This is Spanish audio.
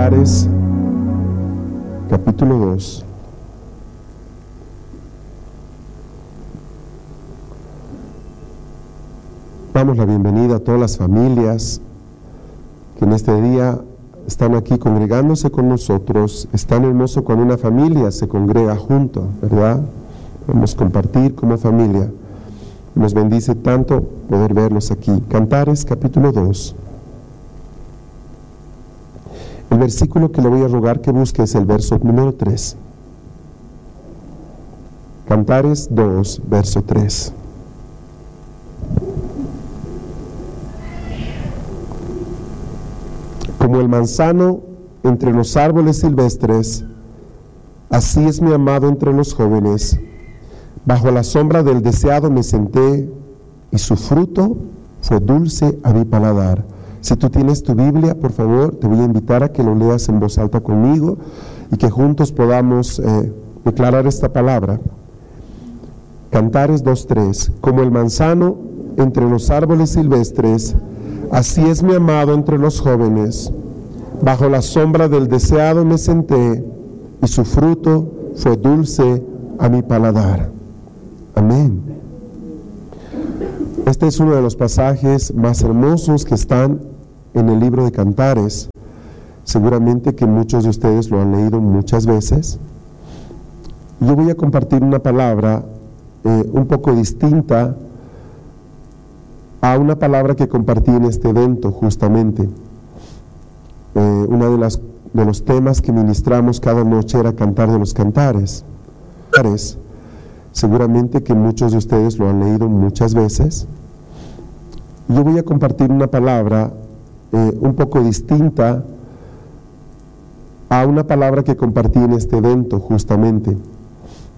Cantares, capítulo 2. Damos la bienvenida a todas las familias que en este día están aquí congregándose con nosotros. Es tan hermoso cuando una familia se congrega junto, ¿verdad? Podemos compartir como familia. Nos bendice tanto poder verlos aquí. Cantares, capítulo 2. El versículo que le voy a rogar que busque es el verso número 3. Cantares 2, verso 3. Como el manzano entre los árboles silvestres, así es mi amado entre los jóvenes. Bajo la sombra del deseado me senté, y su fruto fue dulce a mi paladar. Si tú tienes tu Biblia, por favor, te voy a invitar a que lo leas en voz alta conmigo y que juntos podamos declarar esta palabra. Cantares 2:3. Como el manzano entre los árboles silvestres, así es mi amado entre los jóvenes. Bajo la sombra del deseado me senté, y su fruto fue dulce a mi paladar. Amén. Este es uno de los pasajes más hermosos que están en el libro de Cantares. Seguramente que muchos de ustedes lo han leído muchas veces. Yo voy a compartir una palabra un poco distinta a una palabra que compartí en este evento justamente. Uno de los temas que ministramos cada noche era Cantar de los Cantares. Seguramente que muchos de ustedes lo han leído muchas veces. Yo voy a compartir una palabra un poco distinta a una palabra que compartí en este evento justamente.